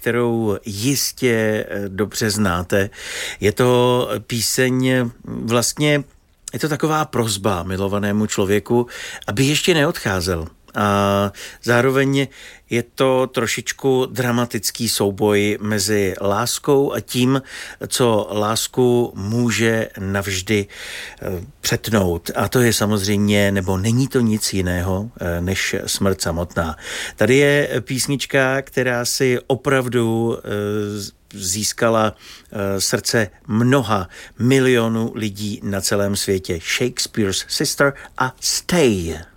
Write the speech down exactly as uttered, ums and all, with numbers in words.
kterou jistě dobře znáte. Je to píseň vlastně, je to taková prosba milovanému člověku, aby ještě neodcházel. A zároveň je to trošičku dramatický souboj mezi láskou a tím, co lásku může navždy přetnout. A to je samozřejmě, nebo není to nic jiného, než smrt samotná. Tady je písnička, která si opravdu získala srdce mnoha milionů lidí na celém světě. Shakespeare's Sister a Stay.